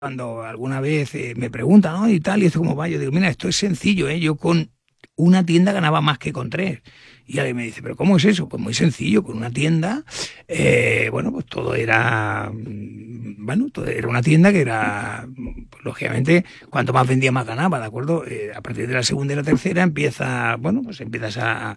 cuando alguna vez me preguntan, ¿no? Y tal, y esto cómo va, yo digo, mira, esto es sencillo, ¿eh? Yo con una tienda ganaba más que con tres. Y alguien me dice, ¿pero cómo es eso? Pues muy sencillo, con una tienda, bueno, pues todo era, bueno, todo era una tienda que era, pues, lógicamente, cuanto más vendía más ganaba, ¿de acuerdo? A partir de la segunda y la tercera empieza, bueno, pues empiezas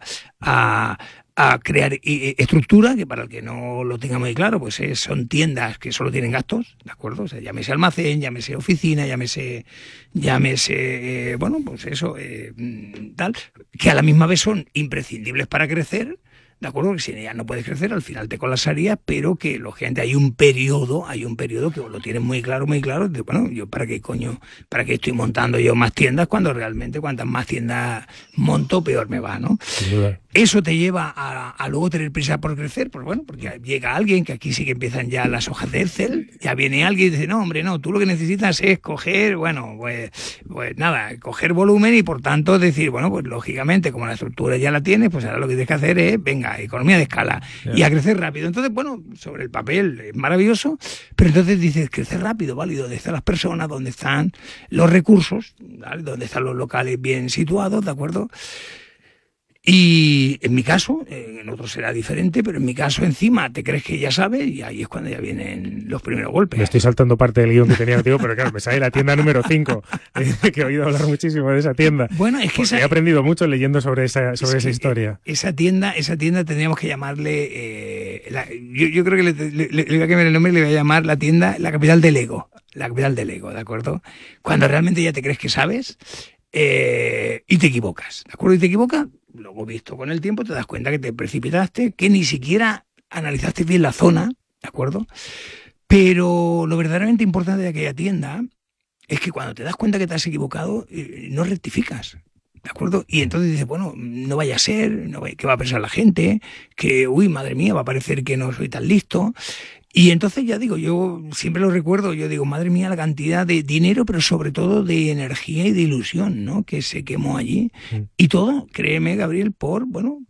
a crear estructura, que para el que no lo tenga muy claro, pues son tiendas que solo tienen gastos, ¿de acuerdo? O sea, llámese almacén, llámese oficina, llámese, bueno, pues eso, tal, que a la misma vez son imprescindibles para crecer, ¿de acuerdo? Que si ya no puedes crecer, al final te colapsarías, pero que lógicamente hay un periodo que lo tienes muy claro, de, bueno, yo para qué estoy montando yo más tiendas cuando realmente cuantas más tiendas monto, peor me va, ¿no? Sin duda. Eso te lleva a luego tener prisa por crecer, pues bueno, porque llega alguien, que aquí sí que empiezan ya las hojas de Excel, ya viene alguien y dice, no, hombre, no, tú lo que necesitas es coger, bueno, pues nada, coger volumen y por tanto decir, bueno, pues lógicamente, como la estructura ya la tienes, pues ahora lo que tienes que hacer es, venga, economía de escala y a crecer rápido. Entonces, bueno, sobre el papel es maravilloso, pero entonces dices, crecer rápido, ¿vale? ¿Dónde están las personas? ¿Dónde están los recursos? ¿Vale? ¿Dónde están los locales bien situados? ¿De acuerdo? Y en mi caso, en otros será diferente, pero en mi caso encima te crees que ya sabes y ahí es cuando ya vienen los primeros golpes. Me estoy saltando parte del guión que tenía contigo, pero claro, me sale la tienda número 5, que he oído hablar muchísimo de esa tienda. Bueno, es que he aprendido mucho leyendo sobre esa historia. Esa tienda tendríamos que llamarle, yo creo que le voy a cambiar el nombre y le voy a llamar la tienda la capital del ego, ¿de acuerdo? Cuando realmente ya te crees que sabes y te equivocas, ¿de acuerdo? Y te equivocas. Luego, visto con el tiempo, te das cuenta que te precipitaste, que ni siquiera analizaste bien la zona, ¿de acuerdo? Pero lo verdaderamente importante de aquella tienda es que cuando te das cuenta que te has equivocado, no rectificas, ¿de acuerdo? Y entonces dices, bueno, no vaya a ser, ¿qué va a pensar la gente? Que, uy, madre mía, va a parecer que no soy tan listo. Y entonces ya digo, yo siempre lo recuerdo, yo digo, madre mía, la cantidad de dinero, pero sobre todo de energía y de ilusión, ¿no? Que se quemó allí. Y todo, créeme, Gabriel, por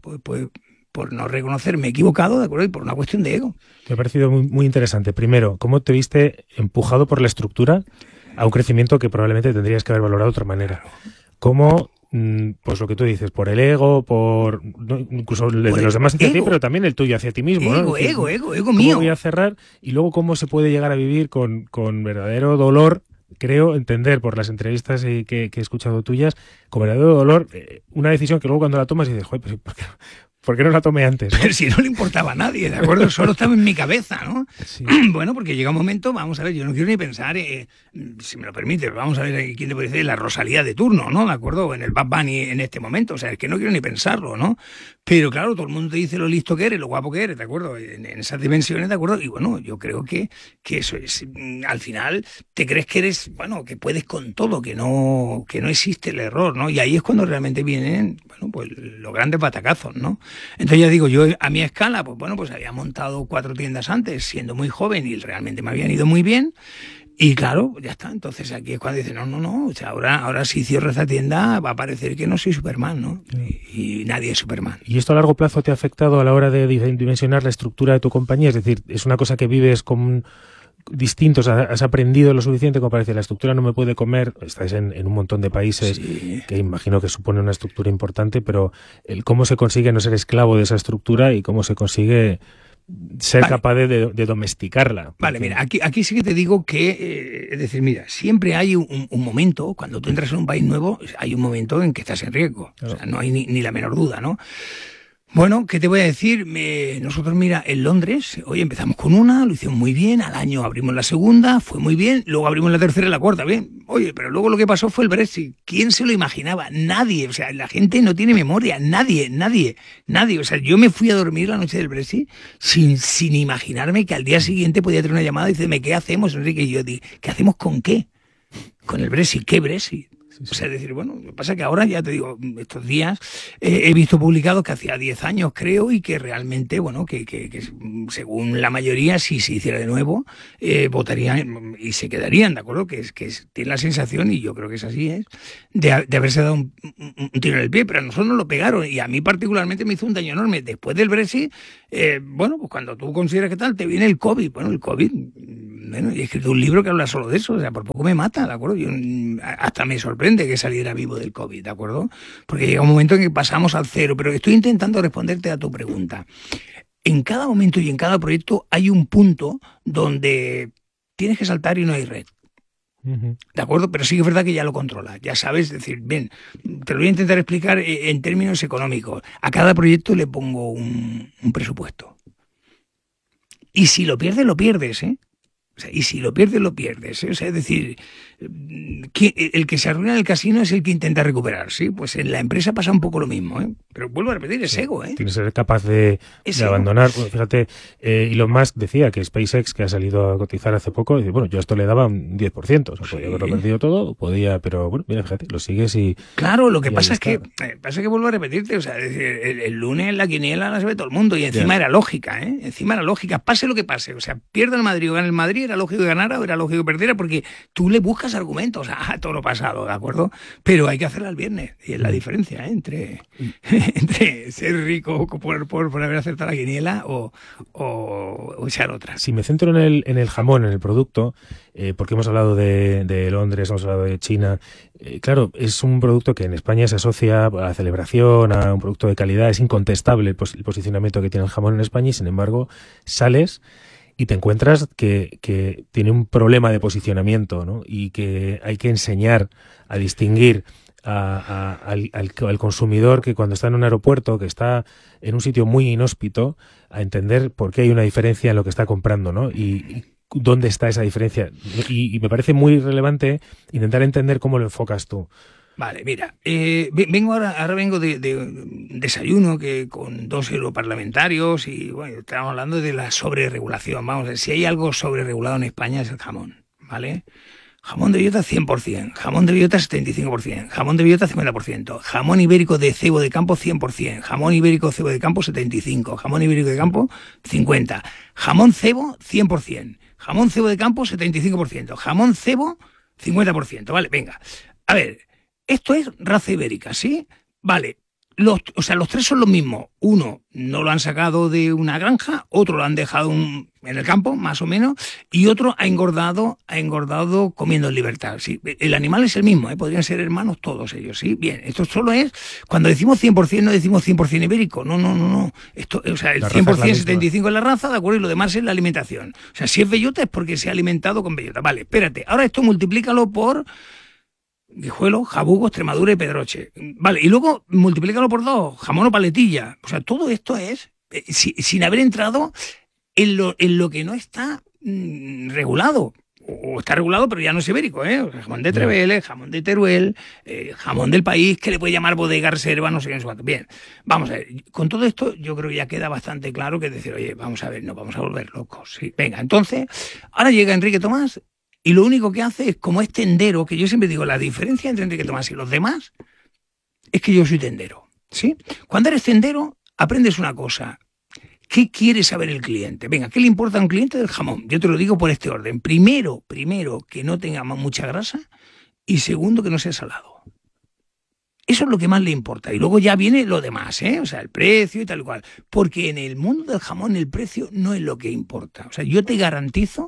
no reconocerme equivocado, ¿de acuerdo? Y por una cuestión de ego. Me ha parecido muy, muy interesante. Primero, ¿cómo te viste empujado por la estructura a un crecimiento que probablemente tendrías que haber valorado de otra manera? ¿Cómo, pues lo que tú dices, por el ego, incluso el de los demás hacia ti, pero también el tuyo hacia ti mismo, ¿no? Ego ¿cómo mío. Voy a cerrar? Y luego, ¿cómo se puede llegar a vivir con verdadero dolor? Creo entender por las entrevistas que he escuchado tuyas, con verdadero dolor, una decisión que luego cuando la tomas dices, joder, pues, ¿por qué no la tomé antes, ¿no? Pero si no le importaba a nadie, ¿de acuerdo? Solo estaba en mi cabeza, ¿no? Sí. Bueno, porque llega un momento, vamos a ver, yo no quiero ni pensar, si me lo permite, vamos a ver quién te puede decir la Rosalía de turno, ¿no? ¿De acuerdo? En el Bad Bunny en este momento, o sea, es que no quiero ni pensarlo, ¿no? Pero claro, todo el mundo te dice lo listo que eres, lo guapo que eres, ¿de acuerdo? En esas dimensiones, ¿de acuerdo? Y bueno, yo creo que eso es, al final, te crees que eres, bueno, que puedes con todo, que no existe el error, ¿no? Y ahí es cuando realmente vienen, bueno, pues los grandes batacazos, ¿no? Entonces ya digo, yo a mi escala, pues bueno, pues había montado 4 tiendas antes, siendo muy joven y realmente me habían ido muy bien. Y claro, ya está. Entonces aquí es cuando dicen, no, o sea, ahora si cierro esta tienda va a parecer que no soy Superman, ¿no? Y nadie es Superman. ¿Y esto a largo plazo te ha afectado a la hora de dimensionar la estructura de tu compañía? Es decir, ¿es una cosa que vives con distintos? ¿Has aprendido lo suficiente como para decir, la estructura no me puede comer? Estás en un montón de países, sí, que imagino que supone una estructura importante, pero cómo se consigue no ser esclavo de esa estructura y cómo se consigue ser capaz de domesticarla. Porque... Vale, mira, aquí sí que te digo que, es decir, mira, siempre hay un momento, cuando tú entras en un país nuevo, hay un momento en que estás en riesgo. Claro. O sea, no hay ni la menor duda, ¿no? Bueno, ¿qué te voy a decir? Nosotros, mira, en Londres, hoy empezamos con una, lo hicimos muy bien, al año abrimos la segunda, fue muy bien, luego abrimos la tercera y la cuarta, bien. Oye, pero luego lo que pasó fue el Brexit. ¿Quién se lo imaginaba? Nadie, o sea, la gente no tiene memoria, nadie. O sea, yo me fui a dormir la noche del Brexit sin imaginarme que al día siguiente podía tener una llamada y decirme, ¿qué hacemos, Enrique? Y yo dije, ¿qué hacemos con qué? Con el Brexit, ¿qué Brexit? O sea, es decir, bueno, lo que pasa es que ahora, ya te digo, estos días he visto publicado que hacía 10 años, creo, y que realmente, bueno, que según la mayoría, si se hiciera de nuevo, votarían y se quedarían, ¿de acuerdo? Tiene la sensación, y yo creo que es así, de haberse dado un tiro en el pie, pero a nosotros nos lo pegaron, y a mí particularmente me hizo un daño enorme. Después del Brexit, bueno, pues cuando tú consideras que tal, te viene el COVID. Bueno, el COVID, bueno, y he escrito un libro que habla solo de eso, o sea, por poco me mata, ¿de acuerdo? Yo, hasta me sorprende que saliera vivo del COVID, ¿de acuerdo? Porque llega un momento en que pasamos al cero, pero estoy intentando responderte a tu pregunta. En cada momento y en cada proyecto hay un punto donde tienes que saltar y no hay red. ¿De acuerdo? Pero sí que es verdad que ya lo controlas, ya sabes, decir, bien, te lo voy a intentar explicar en términos económicos. A cada proyecto le pongo un presupuesto. Y si lo pierdes, ¿eh? O sea, y si lo pierdes, ¿eh? O sea, es decir, el que se arruina en el casino es el que intenta recuperar, ¿sí? Pues en la empresa pasa un poco lo mismo, ¿eh? Pero vuelvo a repetir, es ego, ¿eh? Tienes que ser capaz de abandonar. Bueno, fíjate, Elon Musk decía que SpaceX, que ha salido a cotizar hace poco, dice, bueno, yo esto le daba un 10%, o sea, podía haberlo perdido todo, pero bueno, mira, fíjate, lo sigues y... Claro, lo que pasa es que vuelvo a repetirte, o sea, es decir, el lunes la quiniela la sabe todo el mundo, y encima era lógica, ¿eh? Encima era lógica, pase lo que pase, o sea, pierda el Madrid o gane el Madrid, era lógico que ganara o era lógico que perdiera, porque tú le buscas argumentos a todo lo pasado, ¿de acuerdo? Pero hay que hacerla el viernes, y es la diferencia, ¿eh? entre ser rico por haber acertado la quiniela o echar otra. Si me centro en el jamón, en el producto, porque hemos hablado de Londres, hemos hablado de China, claro, es un producto que en España se asocia a la celebración, a un producto de calidad, es incontestable el posicionamiento que tiene el jamón en España, y sin embargo sales y te encuentras que tiene un problema de posicionamiento, ¿no? Y que hay que enseñar a distinguir al consumidor, que cuando está en un aeropuerto, que está en un sitio muy inhóspito, a entender por qué hay una diferencia en lo que está comprando, ¿no? Y dónde está esa diferencia. Y me parece muy relevante intentar entender cómo lo enfocas tú. Vale, mira, ahora vengo de un desayuno que con 2 europarlamentarios, y bueno, estamos hablando de la sobreregulación. Vamos a ver, si hay algo sobreregulado en España es el jamón, ¿vale? Jamón de bellota 100%, jamón de bellota 75%, jamón de bellota 50%, jamón ibérico de cebo de campo 100%, jamón ibérico cebo de campo 75%, jamón ibérico de campo 50%, jamón cebo 100%, jamón cebo de campo 75%, jamón cebo 50%, ¿vale? Venga, a ver, esto es raza ibérica, ¿sí? Vale, los 3 son los mismos. Uno no lo han sacado de una granja, otro lo han dejado en el campo, más o menos, y otro ha engordado comiendo en libertad. ¿Sí? El animal es el mismo, ¿eh? Podrían ser hermanos todos ellos, ¿sí? Bien, esto solo es, cuando decimos 100%, no decimos 100% ibérico, no. Esto, o sea, el 100% 75% es la raza, ¿de acuerdo? Y lo demás es la alimentación. O sea, si es bellota es porque se ha alimentado con bellota. Vale, espérate, ahora esto multiplícalo por Guijuelo, Jabugo, Extremadura y Pedroche. Vale, y luego multiplícalo por 2, jamón o paletilla. O sea, todo esto es sin haber entrado en lo que no está regulado. O está regulado, pero ya no es ibérico, ¿eh? O sea, jamón de Treveles, jamón de Teruel, jamón del país, que le puede llamar bodega reserva, no sé qué, no sé cuánto. Bien, vamos a ver. Con todo esto, yo creo que ya queda bastante claro que decir, oye, vamos a ver, nos vamos a volver locos. ¿Sí? Venga, entonces, ahora llega Enrique Tomás. Y lo único que hace es, como es tendero, que yo siempre digo, la diferencia entre Enrique Tomás y los demás es que yo soy tendero, ¿sí? Cuando eres tendero, aprendes una cosa. ¿Qué quiere saber el cliente? Venga, ¿qué le importa a un cliente del jamón? Yo te lo digo por este orden. Primero, que no tenga mucha grasa, y segundo, que no sea salado. Eso es lo que más le importa. Y luego ya viene lo demás, ¿eh? O sea, el precio y tal y cual. Porque en el mundo del jamón el precio no es lo que importa. O sea, yo te garantizo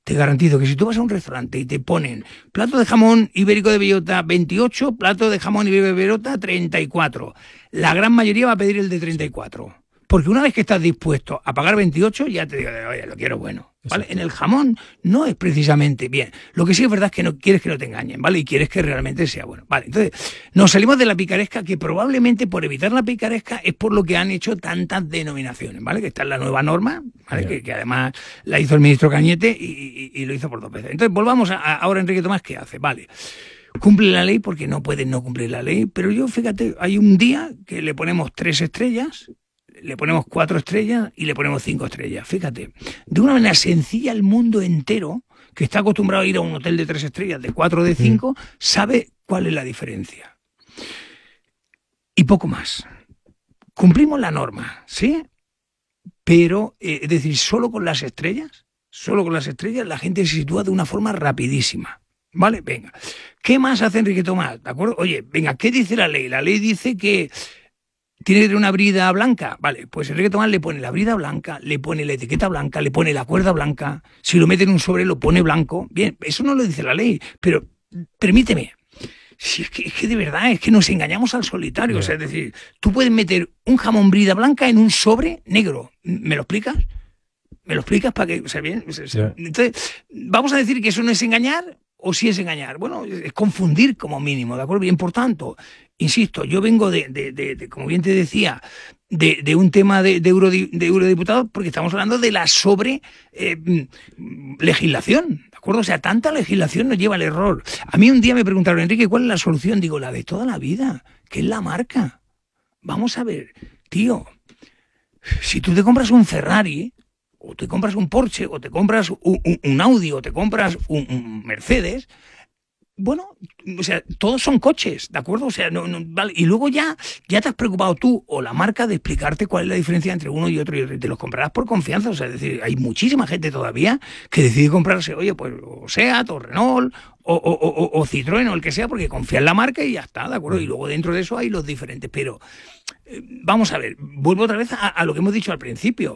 que si tú vas a un restaurante y te ponen plato de jamón ibérico de bellota 28, plato de jamón ibérico de bellota 34, la gran mayoría va a pedir el de 34. Porque una vez que estás dispuesto a pagar 28, ya te digo, oye, lo quiero bueno, ¿vale? En el jamón no es precisamente bien. Lo que sí es verdad es que no quieres que no te engañen, ¿vale? Y quieres que realmente sea bueno, ¿vale? Entonces, nos salimos de la picaresca, que probablemente por evitar la picaresca es por lo que han hecho tantas denominaciones, ¿vale? Que está en la nueva norma, ¿vale? Que además la hizo el ministro Cañete y lo hizo por 2 veces. Entonces, volvamos ahora a Enrique Tomás, ¿qué hace? Vale. Cumple la ley porque no pueden no cumplir la ley, pero yo, fíjate, hay un día que le ponemos 3 estrellas, le ponemos 4 estrellas y le ponemos 5 estrellas. Fíjate, de una manera sencilla el mundo entero que está acostumbrado a ir a un hotel de 3 estrellas, de 4 o de 5, sabe cuál es la diferencia. Y poco más. Cumplimos la norma, ¿sí? Pero, es decir, solo con las estrellas la gente se sitúa de una forma rapidísima. ¿Vale? Venga. ¿Qué más hace Enrique Tomás? ¿De acuerdo? Oye, venga, ¿qué dice la ley? La ley dice que tiene que tener una brida blanca. Vale, pues Enrique Tomás le pone la brida blanca, le pone la etiqueta blanca, le pone la cuerda blanca. Si lo mete en un sobre, lo pone blanco. Bien, eso no lo dice la ley, pero permíteme. Si es que de verdad, es que nos engañamos al solitario. O sea, es decir, tú puedes meter un jamón brida blanca en un sobre negro. ¿Me lo explicas? ¿Me lo explicas para que, o sea, bien? Entonces, vamos a decir que eso no es engañar o sí es engañar. Bueno, es confundir como mínimo, ¿de acuerdo? Bien, por tanto, insisto, yo vengo de como bien te decía, de un tema de eurodiputados, porque estamos hablando de la sobre legislación. ¿De acuerdo? O sea, tanta legislación nos lleva al error. A mí un día me preguntaron, Enrique, ¿cuál es la solución? Digo, la de toda la vida, que es la marca. Vamos a ver, tío, si tú te compras un Ferrari, o te compras un Porsche, o te compras un Audi, o te compras un Mercedes, bueno, o sea, todos son coches, ¿de acuerdo? O sea, vale. Y luego ya te has preocupado tú o la marca de explicarte cuál es la diferencia entre uno y otro, y te los comprarás por confianza. O sea, es decir, hay muchísima gente todavía que decide comprarse, oye, pues o Seat, o Renault, o Citroën, o el que sea, porque confía en la marca y ya está, ¿de acuerdo? Y luego dentro de eso hay los diferentes. Pero, vamos a ver, vuelvo otra vez a lo que hemos dicho al principio.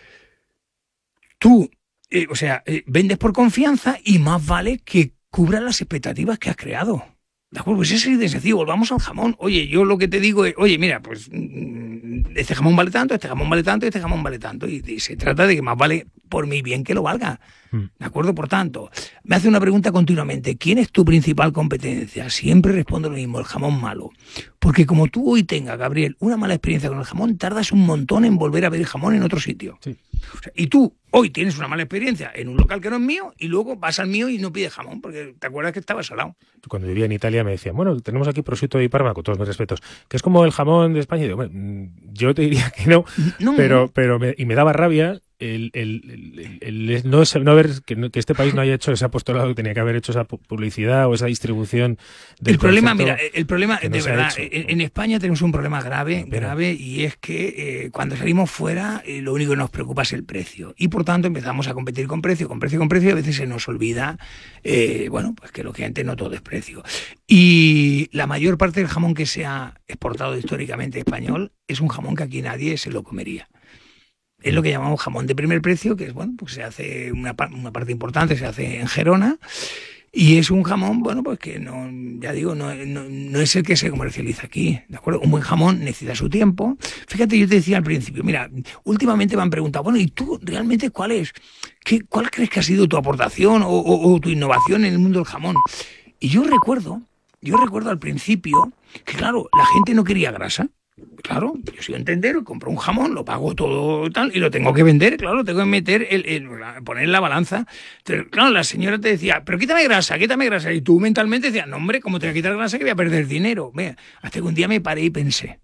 Tú, vendes por confianza y más vale que cubra las expectativas que has creado. ¿De acuerdo? Pues eso es de sencillo. Volvamos al jamón. Oye, yo lo que te digo es, oye, mira, pues este jamón vale tanto, este jamón vale tanto, este jamón vale tanto. Y se trata de que más vale por mi bien que lo valga. ¿De acuerdo? Por tanto, me hace una pregunta continuamente. ¿Quién es tu principal competencia? Siempre respondo lo mismo, el jamón malo. Porque como tú hoy tengas, Gabriel, una mala experiencia con el jamón, tardas un montón en volver a ver el jamón en otro sitio. Sí. O sea, y tú hoy tienes una mala experiencia en un local que no es mío y luego vas al mío y no pides jamón porque te acuerdas que estabas al lado. Cuando vivía en Italia me decían, bueno, tenemos aquí prosciutto y Parma, con todos mis respetos, que es como el jamón de España. Y digo, bueno, yo te diría que no, pero me daba rabia el no ver que este país no haya hecho ese apostolado, que tenía que haber hecho esa publicidad o esa distribución del problema, mira, el problema de verdad, en España tenemos un problema grave, y es que cuando salimos fuera lo único que nos preocupa es el precio, y por tanto empezamos a competir con precio, y a veces se nos olvida, pues que lógicamente no todo es precio. Y la mayor parte del jamón que se ha exportado históricamente español es un jamón que aquí nadie se lo comería. Es lo que llamamos jamón de primer precio, que es, bueno, pues se hace una parte importante, se hace en Gerona, y es un jamón, bueno, pues que no, ya digo, no es el que se comercializa aquí, ¿de acuerdo? Un buen jamón necesita su tiempo. Fíjate, yo te decía al principio, mira, últimamente me han preguntado, bueno, ¿y tú realmente cuál crees que ha sido tu aportación o tu innovación en el mundo del jamón? Y yo recuerdo al principio que, claro, la gente no quería grasa. Claro, yo soy un tendero, compro un jamón, lo pago todo tal y lo tengo que vender, claro, tengo que meter, poner en la balanza. Entonces, claro, la señora te decía, pero quítame grasa, y tú mentalmente decías, no hombre, ¿cómo te voy a quitar grasa que voy a perder dinero? Vea, hasta que un día me paré y pensé.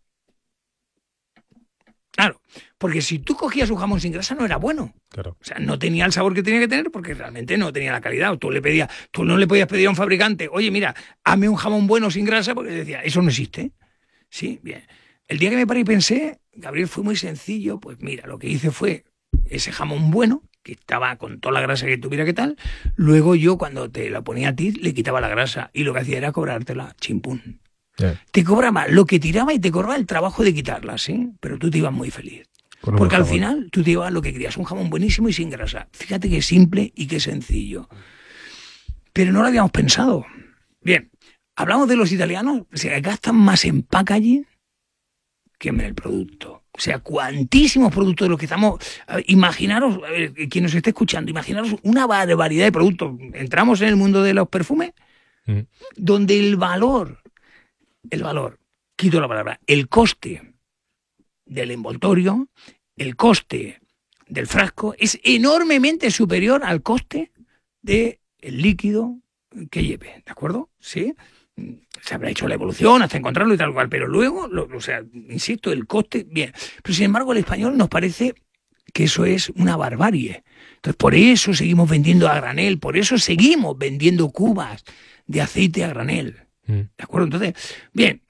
Claro, porque si tú cogías un jamón sin grasa no era bueno. Claro. O sea, no tenía el sabor que tenía que tener porque realmente no tenía la calidad. Tú no le podías pedir a un fabricante, oye, mira, hazme un jamón bueno sin grasa, porque decía, eso no existe. Sí, bien. El día que me paré y pensé, Gabriel, fue muy sencillo. Pues mira, lo que hice fue ese jamón bueno, que estaba con toda la grasa que tuviera que tal. Luego yo, cuando te la ponía a ti, le quitaba la grasa y lo que hacía era cobrártela, chimpún. Yeah. Te cobraba lo que tiraba y te cobraba el trabajo de quitarla, ¿sí? Pero tú te ibas muy feliz. Porque al final tú te ibas lo que querías, un jamón buenísimo y sin grasa. Fíjate qué simple y qué sencillo. Pero no lo habíamos pensado. Bien, hablamos de los italianos, se gastan más en packaging que en el producto. O sea, cuantísimos productos de los que estamos... Imaginaros, quien nos esté escuchando, imaginaros una barbaridad de productos. Entramos en el mundo de los perfumes, donde el valor, quito la palabra, el coste del envoltorio, el coste del frasco, es enormemente superior al coste del líquido que lleve, ¿de acuerdo? ¿Sí? Se habrá hecho la evolución hasta encontrarlo y tal cual, pero luego, insisto, el coste, bien. Pero sin embargo, el español nos parece que eso es una barbarie. Entonces, por eso seguimos vendiendo a granel, por eso seguimos vendiendo cubas de aceite a granel. ¿De acuerdo? Entonces, bien.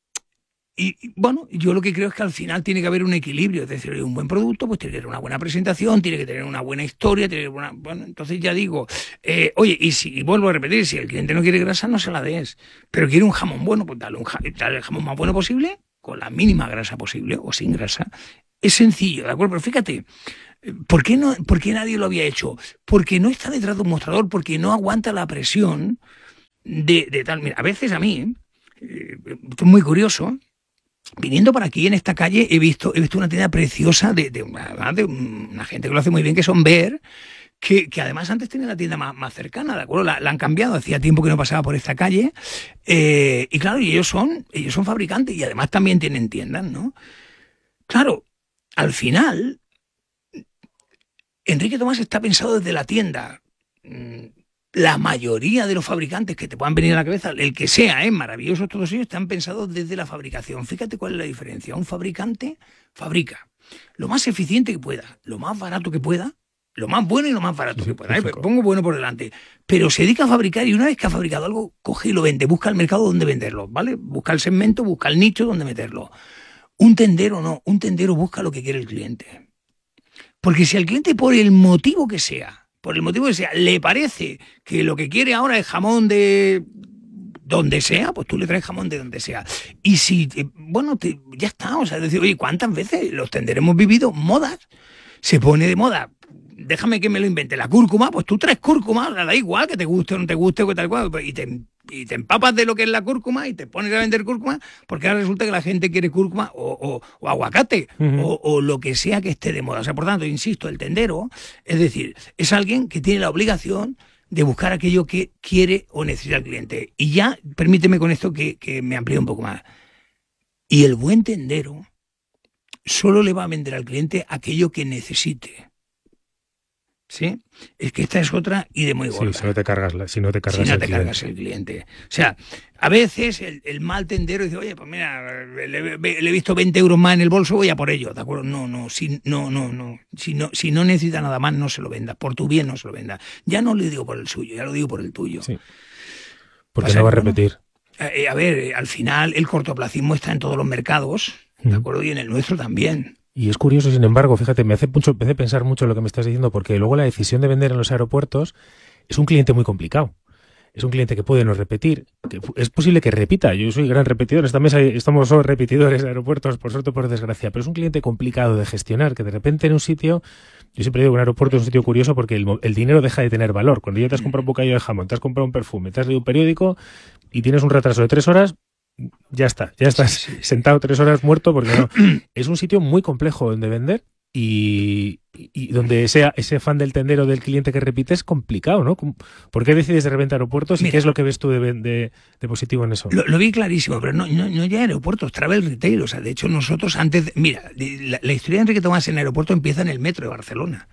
Y bueno, yo lo que creo es que al final tiene que haber un equilibrio, es decir, un buen producto, pues tiene que tener una buena presentación, tiene que tener una buena historia, tiene que tener una... Bueno, entonces ya digo, oye, y vuelvo a repetir, si el cliente no quiere grasa, no se la des, pero quiere un jamón bueno, pues dale el jamón más bueno posible, con la mínima grasa posible, o sin grasa. Es sencillo, ¿de acuerdo? Pero fíjate, ¿por qué nadie lo había hecho? Porque no está detrás de un mostrador, porque no aguanta la presión de tal... Mira, a veces a mí, esto es muy curioso, viniendo por aquí en esta calle he visto una tienda preciosa de una gente que lo hace muy bien, que son Beer, que además antes tenía la tienda más cercana, ¿de acuerdo? La han cambiado, hacía tiempo que no pasaba por esta calle, y claro, y ellos son fabricantes y además también tienen tiendas, ¿no? Claro, al final, Enrique Tomás está pensado desde la tienda. La mayoría de los fabricantes que te puedan venir a la cabeza, el que sea, maravillosos todos ellos, están pensados desde la fabricación. Fíjate cuál es la diferencia. Un fabricante fabrica lo más eficiente que pueda, lo más barato que pueda, lo más bueno y lo más barato que pueda. Pongo bueno por delante. Pero se dedica a fabricar y una vez que ha fabricado algo, coge y lo vende. Busca el mercado donde venderlo, ¿vale? Busca el segmento, busca el nicho donde meterlo. Un tendero no. Un tendero busca lo que quiere el cliente. Porque si al cliente, por el motivo que sea, le parece que lo que quiere ahora es jamón de donde sea, pues tú le traes jamón de donde sea. Y si, ya está, o sea, es decir, oye, ¿cuántas veces los tenderos hemos vivido modas? Se pone de moda, déjame que me lo invente, la cúrcuma, pues tú traes cúrcuma, da igual que te guste o no te guste, o tal cual, y te empapas de lo que es la cúrcuma y te pones a vender cúrcuma, porque ahora resulta que la gente quiere cúrcuma o aguacate, o lo que sea que esté de moda. O sea, por tanto, insisto, el tendero, es decir, es alguien que tiene la obligación de buscar aquello que quiere o necesita el cliente. Y ya, permíteme con esto que me amplíe un poco más. Y el buen tendero solo le va a vender al cliente aquello que necesite. ¿Sí? Es que esta es otra y de muy gorda. Sí, si no te cargas el cliente. O sea, a veces el mal tendero dice, oye, pues mira, le he visto 20 euros más en el bolso, voy a por ello, ¿de acuerdo? No. Si no necesita nada más, no se lo venda. Por tu bien no se lo venda. Ya no le digo por el suyo, ya lo digo por el tuyo. Sí. Porque no va a repetir. A ver, al final el cortoplacismo está en todos los mercados, ¿de acuerdo? Y en el nuestro también. Y es curioso, sin embargo, fíjate, me hace pensar mucho en lo que me estás diciendo, porque luego la decisión de vender en los aeropuertos es un cliente muy complicado. Es un cliente que puede no repetir, que es posible que repita. Yo soy gran repetidor, en esta mesa estamos solo repetidores de aeropuertos, por suerte o por desgracia, pero es un cliente complicado de gestionar, que de repente en un sitio, yo siempre digo que un aeropuerto es un sitio curioso porque el dinero deja de tener valor. Cuando ya te has comprado un bocadillo de jamón, te has comprado un perfume, te has leído un periódico y tienes un retraso de 3 horas, ya estás sentado 3 horas muerto, porque no. Es un sitio muy complejo donde vender y donde ese afán del tendero del cliente que repite es complicado, ¿no? ¿Por qué decides de repente aeropuertos y qué es lo que ves tú de positivo en eso? Lo vi clarísimo, pero no ya aeropuertos, travel retail. O sea, de hecho nosotros antes, mira, la historia de Enrique Tomás en el aeropuerto empieza en el metro de Barcelona.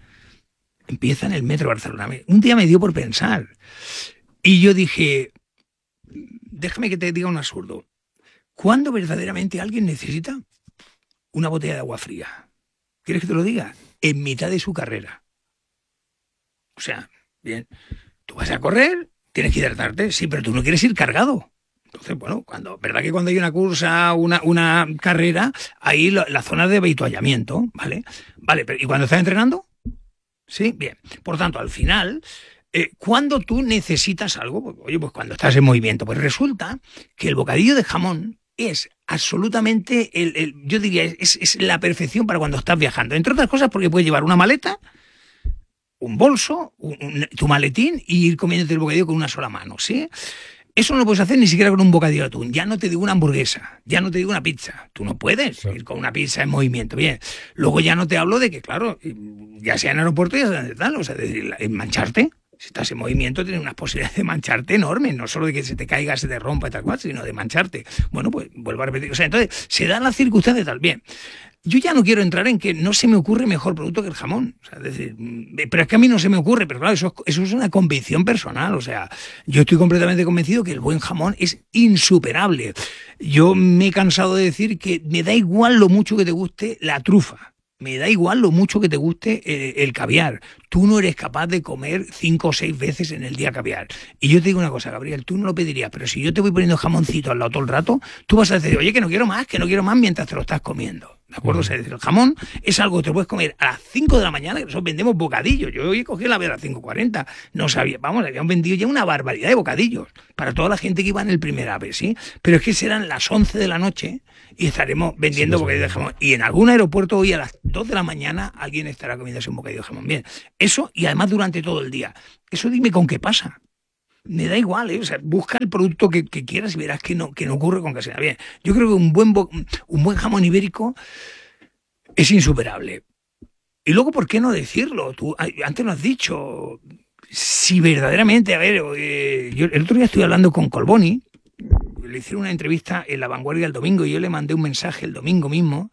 Un día me dio por pensar y yo dije, déjame que te diga un absurdo. ¿Cuándo verdaderamente alguien necesita una botella de agua fría? ¿Quieres que te lo diga? En mitad de su carrera. O sea, bien, tú vas a correr, tienes que hidratarte, sí, pero tú no quieres ir cargado. Entonces, bueno, verdad que cuando hay una cursa, una carrera, hay la zona de avituallamiento, ¿vale? Vale, pero ¿y cuando estás entrenando? Sí, bien. Por tanto, al final, cuando tú necesitas algo, pues, oye, pues cuando estás en movimiento, pues resulta que el bocadillo de jamón es absolutamente, yo diría, es la perfección para cuando estás viajando. Entre otras cosas porque puedes llevar una maleta, un bolso, tu maletín y ir comiéndote el bocadillo con una sola mano, ¿sí? Eso no lo puedes hacer ni siquiera con un bocadillo de atún. Ya no te digo una hamburguesa, ya no te digo una pizza. Tú no puedes ir con una pizza en movimiento. Bien, luego ya no te hablo de que, claro, ya sea en aeropuerto, ya sea en tal, o sea, en mancharte. Si estás en movimiento tienes unas posibilidades de mancharte enormes, no solo de que se te caiga, se te rompa y tal cual, sino de mancharte. Bueno, pues vuelvo a repetir. O sea, entonces se dan las circunstancias tal. Bien, yo ya no quiero entrar en que no se me ocurre mejor producto que el jamón. O sea, es decir, pero es que a mí no se me ocurre, pero claro, eso es una convicción personal. O sea, yo estoy completamente convencido que el buen jamón es insuperable. Yo me he cansado de decir que me da igual lo mucho que te guste la trufa. Me da igual lo mucho que te guste el caviar. Tú no eres capaz de comer 5 o 6 veces en el día caviar. Y yo te digo una cosa, Gabriel, tú no lo pedirías, pero si yo te voy poniendo jamoncito al lado todo el rato, tú vas a decir, oye, que no quiero más mientras te lo estás comiendo. ¿De acuerdo? O sea, es decir, el jamón es algo que te puedes comer a las 5 de la mañana, que nosotros vendemos bocadillos. Yo hoy he cogido la vez a las 5:40. No sabía, vamos, habían vendido ya una barbaridad de bocadillos para toda la gente que iba en el primer AVE, ¿sí? Pero es que serán las 11 de la noche y estaremos vendiendo bocadillos de jamón. Y en algún aeropuerto hoy a las 2 de la mañana alguien estará comiéndose un bocadillo de jamón. Bien, eso y además durante todo el día. Eso dime con qué pasa. Me da igual, ¿eh? O sea, busca el producto que quieras y verás que no ocurre con que sea bien. Yo creo que un buen jamón ibérico es insuperable. Y luego, ¿por qué no decirlo? Tú antes lo has dicho. Si verdaderamente, a ver, yo el otro día estuve hablando con Colboni, le hicieron una entrevista en La Vanguardia el domingo y yo le mandé un mensaje el domingo mismo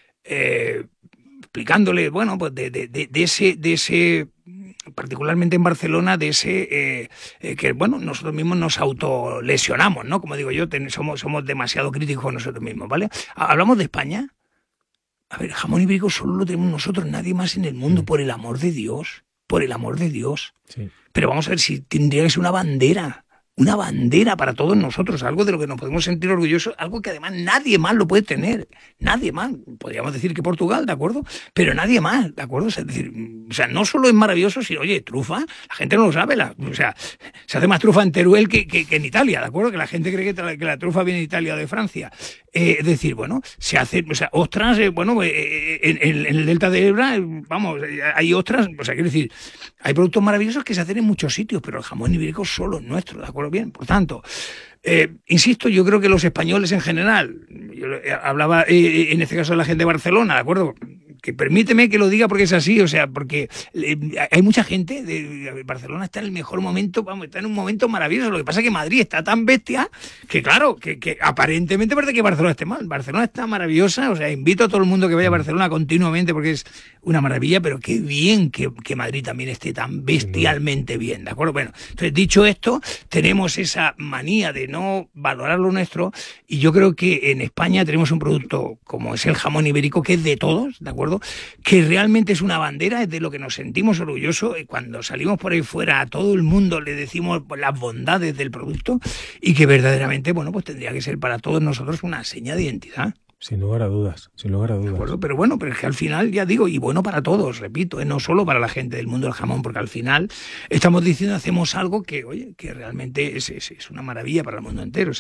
explicándole, bueno, pues de ese particularmente en Barcelona, de ese que, bueno, nosotros mismos nos autolesionamos, ¿no? Como digo yo, somos demasiado críticos con nosotros mismos, ¿vale? Hablamos de España. A ver, jamón ibérico solo lo tenemos nosotros, nadie más en el mundo, por el amor de Dios, por el amor de Dios. Sí. Pero vamos a ver si tendría que ser una bandera para todos nosotros, algo de lo que nos podemos sentir orgullosos, algo que además nadie más lo puede tener, nadie más. Podríamos decir que Portugal, ¿de acuerdo? Pero nadie más, ¿de acuerdo? Es decir, no solo es maravilloso, sino, oye, trufa, la gente no lo sabe, se hace más trufa en Teruel que en Italia, ¿de acuerdo? Que la gente cree que la trufa viene de Italia o de Francia. Es decir, bueno, se hace, ostras, en el delta de Ebra, vamos, hay ostras, quiero decir, hay productos maravillosos que se hacen en muchos sitios, pero el jamón ibérico solo es nuestro, ¿de acuerdo? Bien, por tanto, insisto, yo creo que los españoles en general, yo hablaba en este caso de la gente de Barcelona, ¿de acuerdo? Que permíteme que lo diga porque es así, porque hay mucha gente de Barcelona está en el mejor momento, vamos, está en un momento maravilloso. Lo que pasa es que Madrid está tan bestia que claro, que aparentemente parece que Barcelona esté mal. Barcelona está maravillosa, invito a todo el mundo que vaya a Barcelona continuamente porque es una maravilla, pero qué bien que Madrid también esté tan bestialmente bien, ¿de acuerdo? Bueno, entonces dicho esto, tenemos esa manía de no valorar lo nuestro y yo creo que en España tenemos un producto como es el jamón ibérico que es de todos, ¿de acuerdo? Que realmente es una bandera, es de lo que nos sentimos orgullosos y cuando salimos por ahí fuera a todo el mundo le decimos las bondades del producto y que verdaderamente, bueno, pues tendría que ser para todos nosotros una seña de identidad. Sin lugar a dudas, sin lugar a dudas. De acuerdo, pero bueno, pero es que al final, ya digo, y bueno para todos, repito, no solo para la gente del mundo del jamón, porque al final estamos diciendo, hacemos algo que, oye, que realmente es una maravilla para el mundo entero.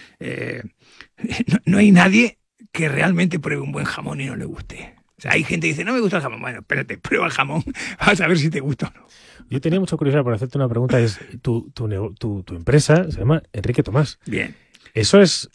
No hay nadie que realmente pruebe un buen jamón y no le guste. Hay gente que dice, no me gusta el jamón. Bueno, espérate, prueba el jamón, vas a ver si te gusta o no. Yo tenía mucha curiosidad por hacerte una pregunta. Tu empresa se llama Enrique Tomás. Bien. Eso es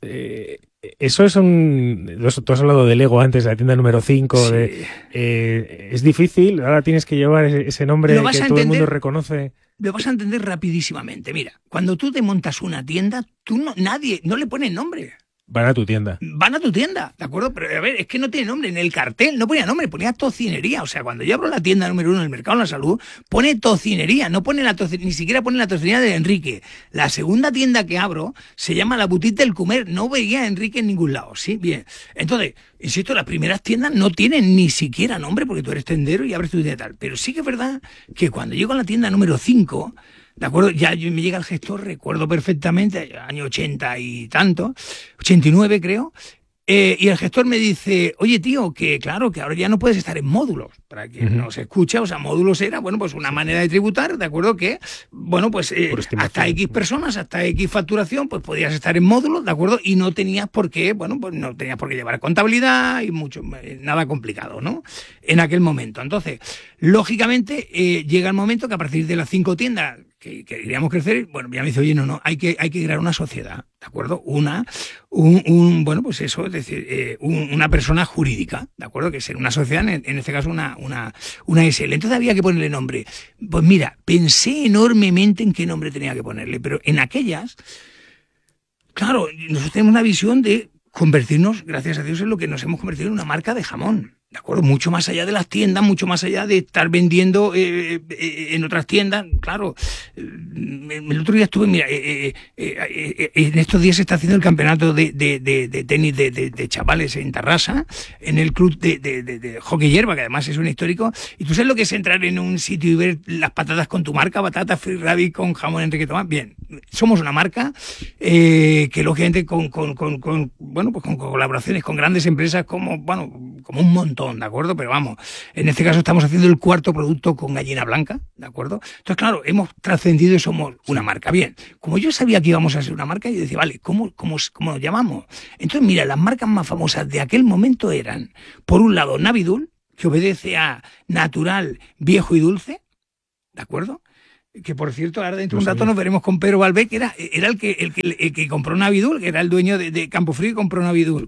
tú has hablado del Lego antes, de la tienda número 5. Sí. Es difícil, ahora tienes que llevar ese nombre que todo el mundo reconoce. Lo vas a entender rapidísimamente. Mira, cuando tú te montas una tienda, nadie le pone nombre. Van a tu tienda, ¿de acuerdo? Pero a ver, es que no tiene nombre. En el cartel no ponía nombre, ponía tocinería. O sea, cuando yo abro la tienda número 1 del Mercado de la Salud, pone tocinería, no pone ni siquiera pone la tocinería de Enrique. La segunda tienda que abro se llama La Boutique del Comer. No veía a Enrique en ningún lado, ¿sí? Bien. Entonces, insisto, las primeras tiendas no tienen ni siquiera nombre porque tú eres tendero y abres tu tienda y tal. Pero sí que es verdad que cuando llego a la tienda número 5... ¿de acuerdo? Ya me llega el gestor, recuerdo perfectamente, año 80 y tanto, 89 creo, y el gestor me dice, oye tío, que claro, que ahora ya no puedes estar en módulos, para quien no se escucha, módulos era, bueno, pues una manera de tributar, ¿de acuerdo? Que, bueno, pues hasta X personas, hasta X facturación, pues podías estar en módulos, ¿de acuerdo? Y no tenías por qué, bueno, pues no tenías por qué llevar contabilidad y nada complicado, ¿no? En aquel momento. Entonces, lógicamente, llega el momento que a partir de las 5 tiendas que queríamos crecer, bueno, ya me dice, oye, no, hay que crear una sociedad, ¿de acuerdo? Bueno, pues eso, es decir, una persona jurídica, ¿de acuerdo? Que ser una sociedad, en este caso una SL. Entonces había que ponerle nombre. Pues mira, pensé enormemente en qué nombre tenía que ponerle, pero en aquellas, claro, nosotros tenemos una visión de convertirnos, gracias a Dios, en lo que nos hemos convertido en una marca de jamón. ¿de acuerdo? Mucho más allá de las tiendas, mucho más allá de estar vendiendo en otras tiendas. Claro, el otro día estuve, mira, en estos días se está haciendo el campeonato de tenis de chavales en Tarrasa, en el club de hockey hierba, que además es un histórico. Y tú sabes lo que es entrar en un sitio y ver las patatas con tu marca, Batata Free Rabbit con jamón Enrique Tomás. Bien, somos una marca que lógicamente con colaboraciones con grandes empresas como un montón, ¿de acuerdo? Pero vamos, en este caso estamos haciendo el cuarto producto con gallina blanca, ¿de acuerdo? Entonces, claro, hemos trascendido y somos una marca. Bien, como yo sabía que íbamos a ser una marca, yo decía, vale, ¿cómo nos llamamos? Entonces, mira, las marcas más famosas de aquel momento eran, por un lado, Navidul, que obedece a natural, viejo y dulce, ¿de acuerdo? Que por cierto, ahora dentro de un rato nos veremos con Pedro Valvé, que era el que compró Navidul, que era el dueño de Campofrío y compró Navidul,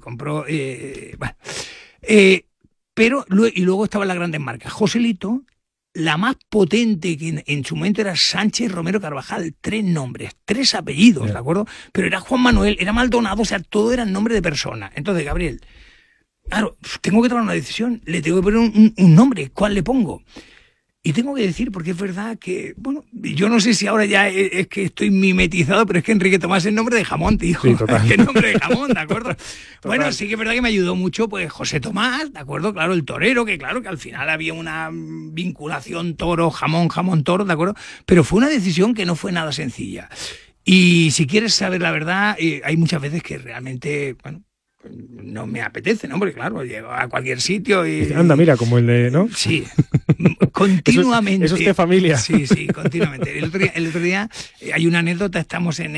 pero luego estaban las grandes marcas. Joselito, la más potente, que en su momento era Sánchez Romero Carvajal, 3 nombres, 3 apellidos, ¿de acuerdo? Pero era Juan Manuel, era Maldonado, o sea, todo era nombre de persona. Entonces, Gabriel, claro, tengo que tomar una decisión, le tengo que poner un nombre, ¿cuál le pongo? Y tengo que decir, porque es verdad que, bueno, yo no sé si ahora ya es que estoy mimetizado, pero es que Enrique Tomás es el nombre de jamón, tío. Sí, total. Es que es nombre de jamón, ¿de acuerdo? Bueno, sí que es verdad que me ayudó mucho, pues, José Tomás, ¿de acuerdo? Claro, el torero, que claro, que al final había una vinculación toro-jamón, jamón-toro, ¿de acuerdo? Pero fue una decisión que no fue nada sencilla. Y si quieres saber la verdad, hay muchas veces que realmente, bueno, no me apetece, ¿no? Porque claro, llego a cualquier sitio y... Anda, mira, como el de, ¿no? Sí, continuamente. Eso es de familia. Sí, continuamente. El otro día hay una anécdota, estamos en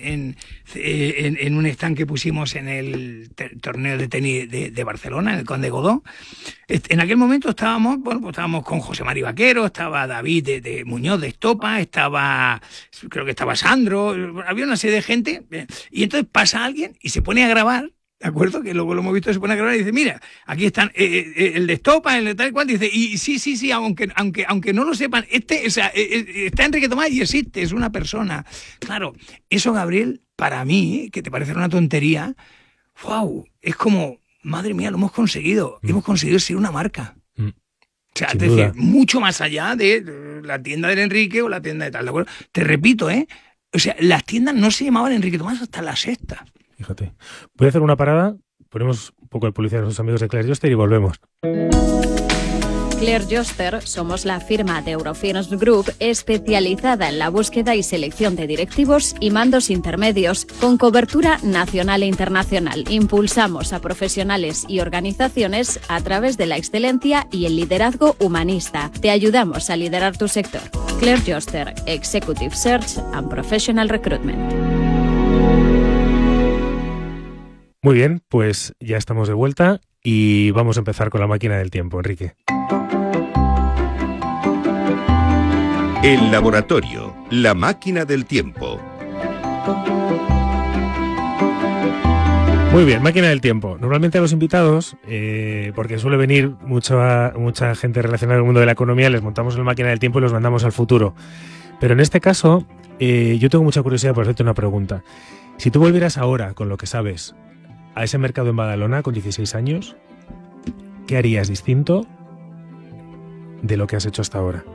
un stand que pusimos en el torneo de tenis de Barcelona, en el Conde Godó. En aquel momento estábamos con José Mari Vaquero, estaba David de Muñoz de Estopa, creo que estaba Sandro, había una serie de gente, y entonces pasa alguien y se pone a grabar, ¿de acuerdo? Que luego lo hemos visto, se pone a grabar y dice, mira, aquí están el de Estopa, el de tal y cual, dice, y sí, aunque no lo sepan, está Enrique Tomás y existe, es una persona. Claro, eso, Gabriel, para mí, que te parece una tontería, wow, es como, madre mía, lo hemos conseguido, hemos conseguido ser una marca. O sea, es decir, mucho más allá de la tienda del Enrique o la tienda de tal, ¿de acuerdo? Te repito, o sea, las tiendas no se llamaban Enrique Tomás hasta la sexta. Fíjate. Voy a hacer una parada, ponemos un poco de publicidad a nuestros amigos de Claire Joster y volvemos. Claire Joster somos la firma de Eurofins Group especializada en la búsqueda y selección de directivos y mandos intermedios con cobertura nacional e internacional. Impulsamos a profesionales y organizaciones a través de la excelencia y el liderazgo humanista. Te ayudamos a liderar tu sector. Claire Joster, Executive Search and Professional Recruitment. Muy bien, pues ya estamos de vuelta y vamos a empezar con la máquina del tiempo, Enrique. El laboratorio, la máquina del tiempo. Muy bien, máquina del tiempo. Normalmente a los invitados, porque suele venir mucha gente relacionada con el mundo de la economía, les montamos la máquina del tiempo y los mandamos al futuro. Pero en este caso, yo tengo mucha curiosidad por hacerte una pregunta. Si tú volvieras ahora, con lo que sabes, a ese mercado en Badalona con 16 años, ¿qué harías distinto de lo que has hecho hasta ahora?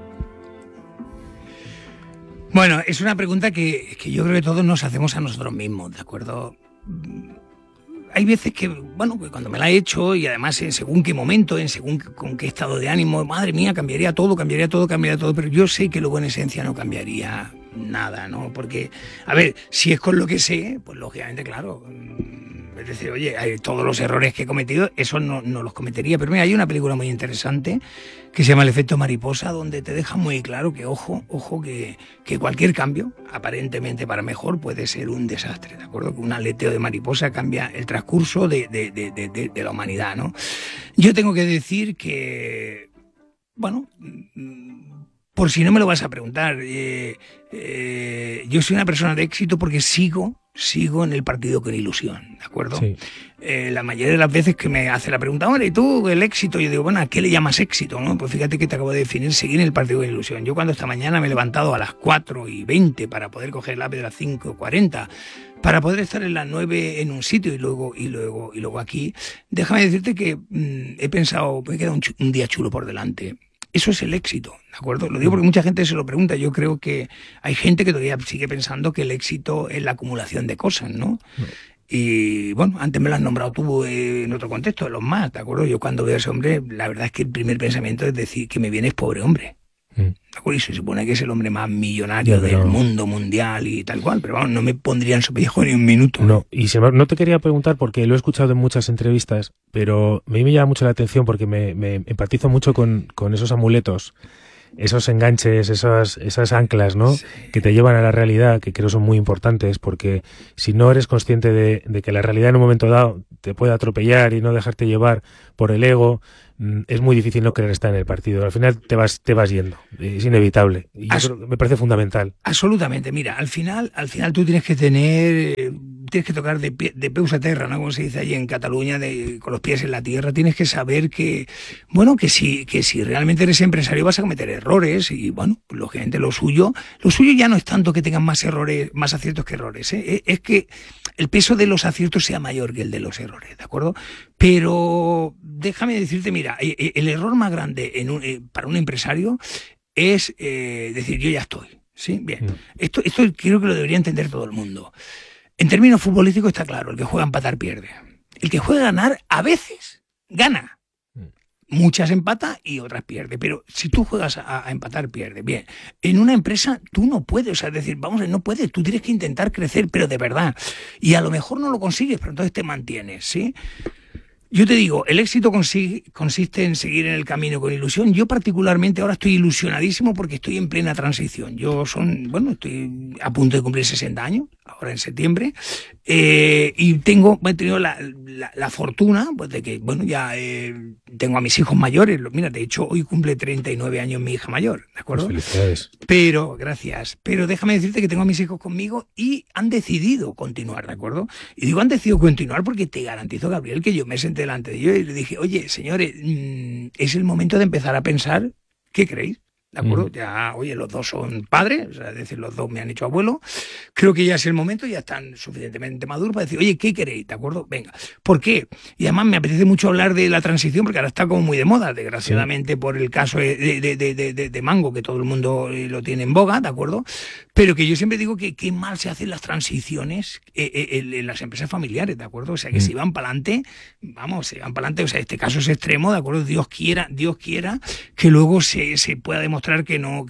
Bueno, es una pregunta que yo creo que todos nos hacemos a nosotros mismos, ¿de acuerdo? Hay veces que, bueno, que cuando me la he hecho y además en según qué momento, en según con qué estado de ánimo, madre mía, cambiaría todo, pero yo sé que luego en esencia no cambiaría nada, ¿no? Porque, a ver, si es con lo que sé, pues lógicamente, claro, es decir, oye, todos los errores que he cometido, esos no los cometería. Pero mira, hay una película muy interesante que se llama El efecto mariposa, donde te deja muy claro que, ojo, que cualquier cambio, aparentemente para mejor, puede ser un desastre, ¿de acuerdo? Que un aleteo de mariposa cambia el transcurso de la humanidad, ¿no? Yo tengo que decir que, bueno, por si no me lo vas a preguntar, yo soy una persona de éxito porque sigo en el partido con ilusión, ¿de acuerdo? Sí. La mayoría de las veces que me hace la pregunta, hombre, ¿y tú el éxito? Yo digo, bueno, ¿a qué le llamas éxito? ¿No? Pues fíjate que te acabo de definir seguir en el partido con ilusión. Yo cuando esta mañana me he levantado a las 4:20 para poder coger el AVE de las 5:40 para poder estar en las 9 en un sitio y luego aquí, déjame decirte que he pensado, me queda un día chulo por delante. Eso es el éxito, ¿de acuerdo? Lo digo porque mucha gente se lo pregunta. Yo creo que hay gente que todavía sigue pensando que el éxito es la acumulación de cosas, ¿no? Y bueno, antes me lo has nombrado tú en otro contexto, de los más, ¿de acuerdo? Yo cuando veo a ese hombre, la verdad es que el primer pensamiento es decir que me viene es pobre hombre. ¿De acuerdo? Y se supone que es el hombre más millonario del mundo mundial y tal cual, pero vamos, no me pondría en su pellejo ni un minuto. No, y no te quería preguntar porque lo he escuchado en muchas entrevistas, pero a mí me llama mucho la atención porque me empatizo mucho con esos amuletos, esos enganches, esas anclas, ¿no? Sí. Que te llevan a la realidad, que creo son muy importantes, porque si no eres consciente de que la realidad en un momento dado te puede atropellar y no dejarte llevar por el ego, es muy difícil no querer estar en el partido. Al final te vas yendo, es inevitable. Y yo creo que me parece fundamental. Absolutamente. Mira, al final tú tienes que tocar de peus a terra, ¿no? Como se dice allí en Cataluña, con los pies en la tierra. Tienes que saber que si realmente eres empresario vas a cometer errores y, bueno, pues, lógicamente lo suyo ya no es tanto que tengan más aciertos que errores, ¿eh? Es que el peso de los aciertos sea mayor que el de los errores, ¿de acuerdo? Pero déjame decirte, mira, el error más grande para un empresario es decir, yo ya estoy, ¿sí? Bien. Esto creo que lo debería entender todo el mundo. En términos futbolísticos está claro, el que juega a empatar pierde. El que juega a ganar a veces gana. Muchas empata y otras pierde, pero si tú juegas a empatar, pierde. Bien, en una empresa tú no puedes, o sea, es decir, no puedes, tú tienes que intentar crecer, pero de verdad. Y a lo mejor no lo consigues, pero entonces te mantienes, ¿sí? Yo te digo, el éxito consiste en seguir en el camino con ilusión. Yo particularmente ahora estoy ilusionadísimo porque estoy en plena transición. Estoy a punto de cumplir 60 años, ahora en septiembre, y he tenido la fortuna, pues, de que, bueno, ya tengo a mis hijos mayores. Mira, de hecho, hoy cumple 39 años mi hija mayor, ¿de acuerdo? Pues felicidades. Gracias. Pero déjame decirte que tengo a mis hijos conmigo y han decidido continuar, ¿de acuerdo? Y digo, han decidido continuar porque te garantizo, Gabriel, que yo me senté delante de ellos y le dije, oye, señores, es el momento de empezar a pensar, ¿qué creéis? ¿De acuerdo? Ya, oye, los dos son padres, o sea, es decir, los dos me han hecho abuelo. Creo que ya es el momento, ya están suficientemente maduros para decir, oye, ¿qué queréis? ¿De acuerdo? Venga. ¿Por qué? Y además me apetece mucho hablar de la transición, porque ahora está como muy de moda, desgraciadamente, por el caso de Mango, que todo el mundo lo tiene en boga, ¿de acuerdo? Pero que yo siempre digo que qué mal se hacen las transiciones en las empresas familiares, ¿de acuerdo? O sea, que si van para adelante, se van para adelante, o sea, este caso es extremo, ¿de acuerdo? Dios quiera que luego se pueda demostrar que no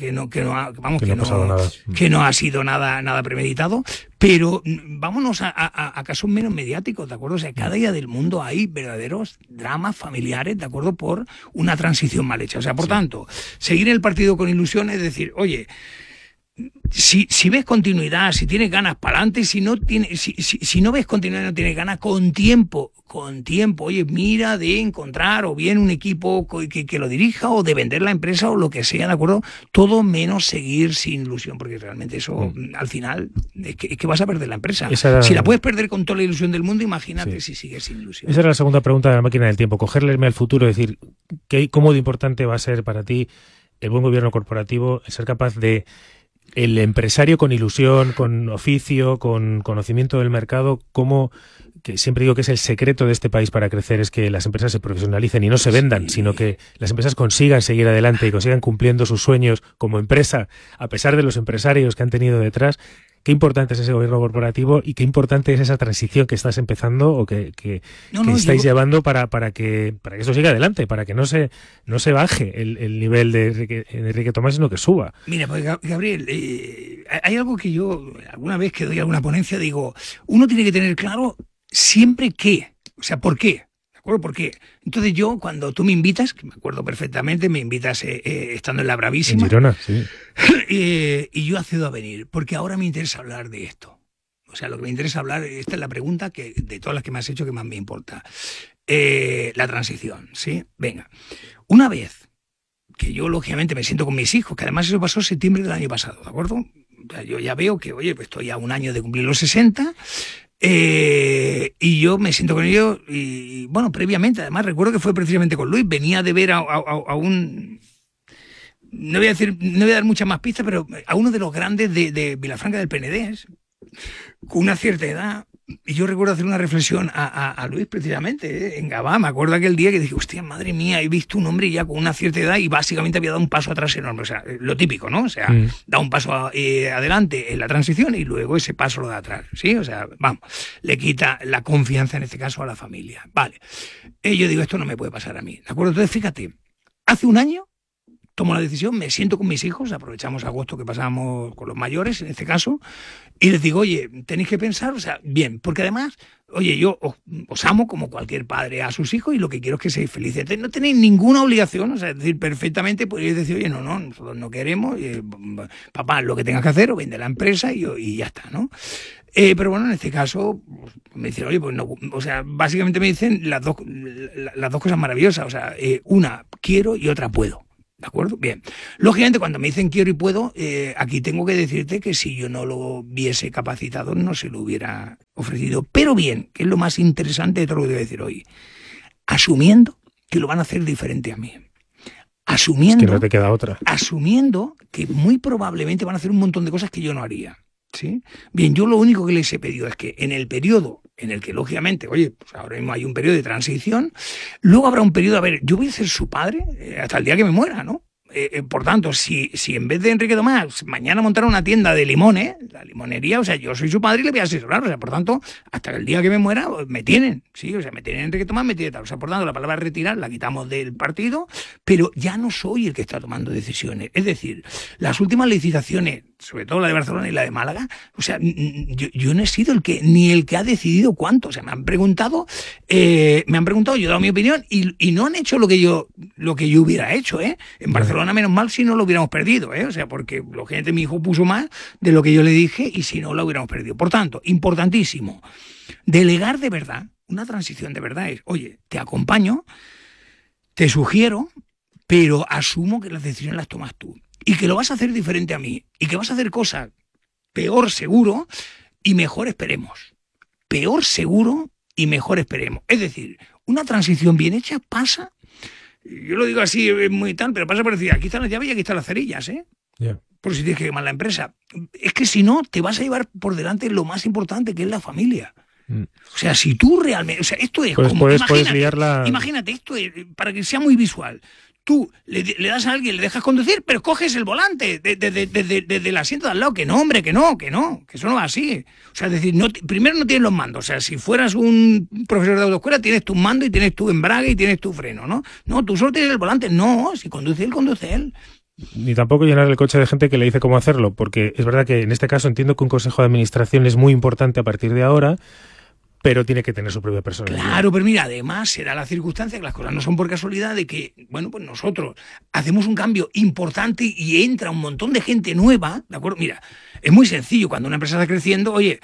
ha sido nada premeditado, pero vámonos a casos menos mediáticos, ¿de acuerdo? O sea, cada día del mundo hay verdaderos dramas familiares, ¿de acuerdo? Por una transición mal hecha. O sea, por tanto, seguir el partido con ilusión es decir, oye, si ves continuidad, si tienes ganas para adelante, si no ves continuidad y no tienes ganas, con tiempo, oye, mira de encontrar o bien un equipo que lo dirija o de vender la empresa o lo que sea, ¿de acuerdo? Todo menos seguir sin ilusión, porque realmente eso al final es que vas a perder la empresa. Si la puedes perder con toda la ilusión del mundo, imagínate si sigues sin ilusión. Esa era la segunda pregunta de la máquina del tiempo, cogerle al futuro, decir, ¿cómo de importante va a ser para ti el buen gobierno corporativo, el ser capaz de el empresario con ilusión, con oficio, con conocimiento del mercado, que siempre digo que es el secreto de este país para crecer, es que las empresas se profesionalicen y no se vendan, sino que las empresas consigan seguir adelante y consigan cumpliendo sus sueños como empresa, a pesar de los empresarios que han tenido detrás. Qué importante es ese gobierno corporativo y qué importante es esa transición que estás empezando o que estáis llevando para que esto siga adelante, para que no se baje el nivel de Enrique Tomás, sino que suba. Mira, pues Gabriel, hay algo que yo alguna vez que doy alguna ponencia digo, uno tiene que tener claro siempre qué, o sea, ¿por qué? ¿De acuerdo? ¿Por qué? Entonces yo, cuando tú me invitas, que me acuerdo perfectamente, me invitas estando en La Bravísima. En Girona, sí. Y yo accedo a venir, porque ahora me interesa hablar de esto. O sea, lo que me interesa hablar, esta es la pregunta que de todas las que me has hecho que más me importa. La transición, ¿sí? Venga. Una vez que yo, lógicamente, me siento con mis hijos, que además eso pasó en septiembre del año pasado, ¿de acuerdo? O sea, yo ya veo que, oye, pues estoy a un año de cumplir los 60, y yo me siento con ellos y, bueno, previamente, además recuerdo que fue precisamente con Luis, venía de ver a un... No voy a dar muchas más pistas, pero a uno de los grandes de Vilafranca del Penedés, con una cierta edad. Y yo recuerdo hacer una reflexión a Luis precisamente, en Gabá. Me acuerdo aquel día que dije, hostia, madre mía, he visto un hombre ya con una cierta edad y básicamente había dado un paso atrás enorme. O sea, lo típico, ¿no? O sea, da un paso adelante en la transición y luego ese paso lo da atrás, ¿sí? O sea, vamos, le quita la confianza en este caso a la familia. Vale. Yo digo, esto no me puede pasar a mí, ¿de acuerdo? Entonces, fíjate, hace un año tomo la decisión, me siento con mis hijos, aprovechamos agosto que pasamos con los mayores, en este caso, y les digo, oye, tenéis que pensar, o sea, bien, porque además, oye, yo os amo como cualquier padre a sus hijos y lo que quiero es que seáis felices. No tenéis ninguna obligación, o sea, es decir, perfectamente podéis decir, oye, no, nosotros no queremos, papá, lo que tengas que hacer, o vende la empresa y ya está, ¿no? Pero bueno, en este caso, me dicen, oye, pues no, o sea, básicamente me dicen las dos cosas maravillosas, o sea, una, quiero y otra, puedo. ¿De acuerdo? Bien. Lógicamente, cuando me dicen quiero y puedo, aquí tengo que decirte que si yo no lo viese capacitado, no se lo hubiera ofrecido. Pero bien, que es lo más interesante de todo lo que te voy a decir hoy, asumiendo que lo van a hacer diferente a mí. Asumiendo, es que no te queda otra. Asumiendo que muy probablemente van a hacer un montón de cosas que yo no haría. ¿Sí? Bien, yo lo único que les he pedido es que en el periodo en el que, lógicamente, oye, pues ahora mismo hay un periodo de transición, luego habrá un periodo, a ver, yo voy a ser su padre hasta el día que me muera, ¿no? Por tanto, si en vez de Enrique Tomás mañana montara una tienda de limones, la limonería, o sea, yo soy su padre y le voy a asesorar, o sea, por tanto, hasta el día que me muera, me tienen, ¿sí? O sea, me tienen Enrique Tomás, me tiene tal, o sea, por tanto, la palabra retirar la quitamos del partido, pero ya no soy el que está tomando decisiones. Es decir, las últimas licitaciones, sobre todo la de Barcelona y la de Málaga, o sea, yo no he sido ni el que ha decidido cuánto, o sea, me han preguntado, yo he dado mi opinión y no han hecho lo que yo hubiera hecho, ¿eh? En Barcelona, menos mal si no lo hubiéramos perdido, o sea, porque lógicamente mi hijo puso más de lo que yo le dije y si no lo hubiéramos perdido. Por tanto, importantísimo, delegar de verdad, una transición de verdad es, oye, te acompaño, te sugiero, pero asumo que las decisiones las tomas tú y que lo vas a hacer diferente a mí y que vas a hacer cosas peor seguro y mejor esperemos. Peor seguro y mejor esperemos. Es decir, una transición bien hecha pasa. Yo lo digo así, es muy tal, pero pasa por decir, aquí están las llaves y aquí están las cerillas, ¿eh? Yeah. Por si tienes que quemar la empresa. Es que si no, te vas a llevar por delante lo más importante, que es la familia. O sea, si tú realmente... O sea, esto es pues como... Puedes liarla... Imagínate, esto es, para que sea muy visual. Tú le das a alguien, le dejas conducir, pero coges el volante desde el asiento de al lado. Que no, hombre, que eso no va así. O sea, es decir, primero no tienes los mandos. O sea, si fueras un profesor de autoescuela, tienes tu mando y tienes tu embrague y tienes tu freno, ¿no? No, tú solo tienes el volante. No, si conduce él. Ni tampoco llenar el coche de gente que le dice cómo hacerlo, porque es verdad que en este caso entiendo que un consejo de administración es muy importante a partir de ahora, pero tiene que tener su propia personalidad. Claro, pero mira, además será la circunstancia que las cosas no son por casualidad de que, bueno, pues nosotros hacemos un cambio importante y entra un montón de gente nueva, ¿de acuerdo? Mira, es muy sencillo, cuando una empresa está creciendo, oye,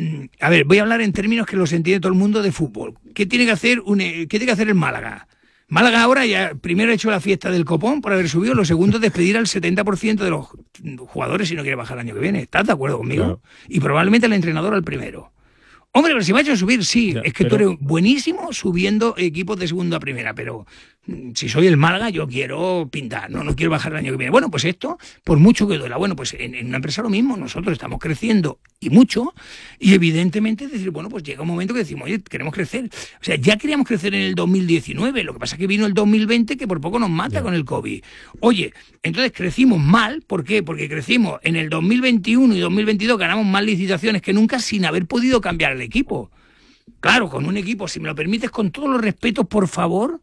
a ver, voy a hablar en términos que los entiende todo el mundo de fútbol. ¿Qué tiene que hacer el Málaga? Málaga ahora ya primero ha hecho la fiesta del copón por haber subido, lo segundo es despedir al 70% de los jugadores si no quiere bajar el año que viene. ¿Estás de acuerdo conmigo? Claro. Y probablemente el entrenador al primero. Hombre, pero si me ha hecho subir, sí, ya, es que tú eres buenísimo subiendo equipos de segunda a primera, pero si soy el Málaga yo quiero pintar, no quiero bajar el año que viene. Bueno, pues esto, por mucho que duela, bueno, pues en una empresa lo mismo, nosotros estamos creciendo y mucho, y evidentemente es decir, bueno, pues llega un momento que decimos, oye, queremos crecer. O sea, ya queríamos crecer en el 2019, lo que pasa es que vino el 2020 que por poco nos mata con el COVID. Oye, entonces crecimos mal, ¿por qué? Porque crecimos en el 2021 y 2022, ganamos más licitaciones que nunca sin haber podido cambiar el equipo. Claro, con un equipo, si me lo permites, con todos los respetos, por favor,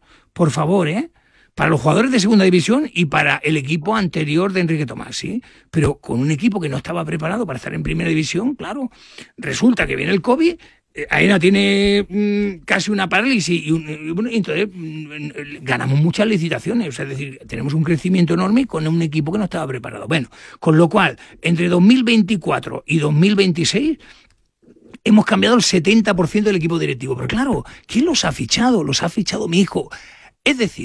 para los jugadores de segunda división y para el equipo anterior de Enrique Tomás, ¿sí? Pero con un equipo que no estaba preparado para estar en primera división, claro, resulta que viene el COVID, AENA tiene casi una parálisis y entonces ganamos muchas licitaciones, o sea, es decir, tenemos un crecimiento enorme con un equipo que no estaba preparado. Bueno, con lo cual, entre 2024 y 2026... hemos cambiado el 70% del equipo directivo. Pero claro, ¿quién los ha fichado? Los ha fichado mi hijo. Es decir,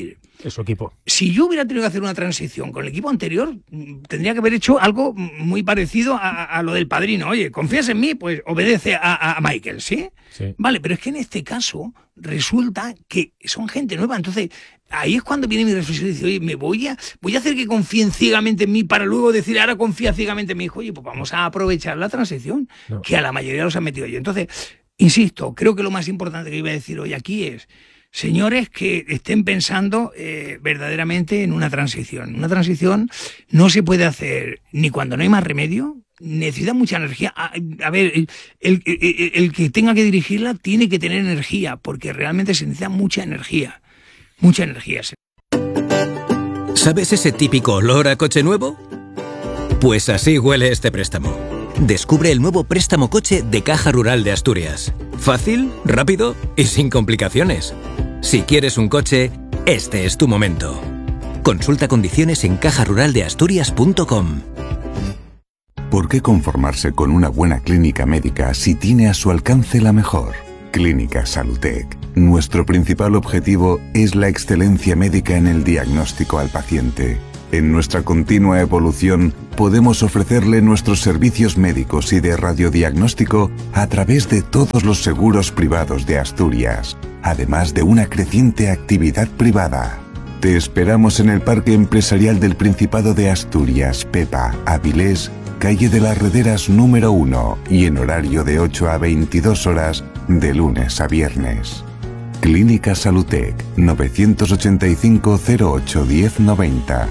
Es su equipo. Si yo hubiera tenido que hacer una transición con el equipo anterior, tendría que haber hecho algo muy parecido a lo del Padrino. Oye, confías en mí, pues obedece a Michael, ¿sí? Sí. Vale, pero es que en este caso resulta que son gente nueva. Entonces, ahí es cuando viene mi reflexión y dice, oye, voy a hacer que confíen ciegamente en mí para luego decir, ahora confía ciegamente en mí. Oye, pues vamos a aprovechar la transición, que a la mayoría los han metido yo. Entonces, insisto, creo que lo más importante que iba a decir hoy aquí es, señores que estén pensando verdaderamente en una transición. Una transición no se puede hacer ni cuando no hay más remedio, necesita mucha energía. A ver, el que tenga que dirigirla tiene que tener energía, porque realmente se necesita mucha energía. Mucha energía. ¿Sabes ese típico olor a coche nuevo? Pues así huele este préstamo. Descubre el nuevo préstamo coche de Caja Rural de Asturias. Fácil, rápido y sin complicaciones. Si quieres un coche, este es tu momento. Consulta condiciones en cajaruraldeasturias.com. ¿Por qué conformarse con una buena clínica médica si tiene a su alcance la mejor? Clínica Salutec. Nuestro principal objetivo es la excelencia médica en el diagnóstico al paciente. En nuestra continua evolución, podemos ofrecerle nuestros servicios médicos y de radiodiagnóstico a través de todos los seguros privados de Asturias, además de una creciente actividad privada. Te esperamos en el Parque Empresarial del Principado de Asturias, Pepa, Avilés, calle de las Rederas número 1 y en horario de 8 a 22 horas de lunes a viernes. Clínica Salutec, 985 08 1090.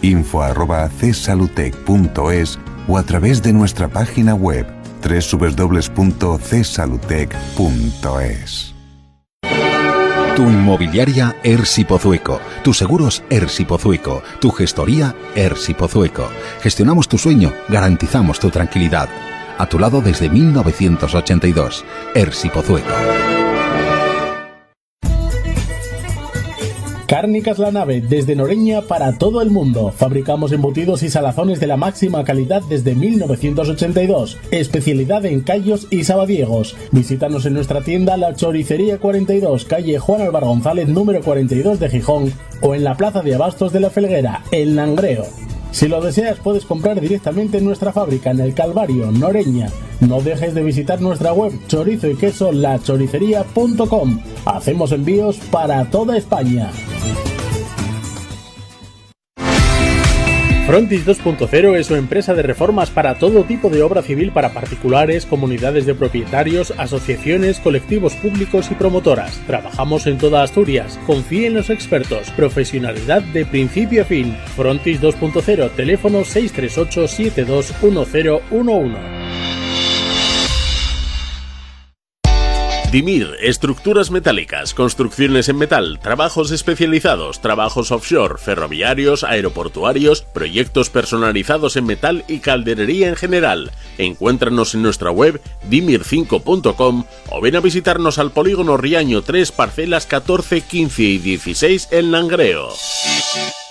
info@csalutec.es o a través de nuestra página web www.csalutec.es. Tu inmobiliaria Ersi Pozueco, tus seguros Ersi Pozueco, tu gestoría Ersi Pozueco. Gestionamos tu sueño, garantizamos tu tranquilidad. A tu lado desde 1982, Ersi Pozueco. Cárnicas La Nave, desde Noreña para todo el mundo. Fabricamos embutidos y salazones de la máxima calidad desde 1982. Especialidad en callos y sabadiegos. Visítanos en nuestra tienda La Choricería 42, calle Juan Álvaro González, número 42 de Gijón, o en la Plaza de Abastos de la Felguera, El Langreo. Si lo deseas, puedes comprar directamente en nuestra fábrica en El Calvario, Noreña. No dejes de visitar nuestra web chorizo y queso lachoricería.com. Hacemos envíos para toda España. Frontis 2.0 es una empresa de reformas para todo tipo de obra civil para particulares, comunidades de propietarios, asociaciones, colectivos públicos y promotoras. Trabajamos en toda Asturias. Confíe en los expertos. Profesionalidad de principio a fin. Frontis 2.0, teléfono 638 721011. DIMIR, estructuras metálicas, construcciones en metal, trabajos especializados, trabajos offshore, ferroviarios, aeroportuarios, proyectos personalizados en metal y calderería en general. Encuéntranos en nuestra web dimir5.com o ven a visitarnos al polígono Riaño 3, parcelas 14, 15 y 16 en Langreo.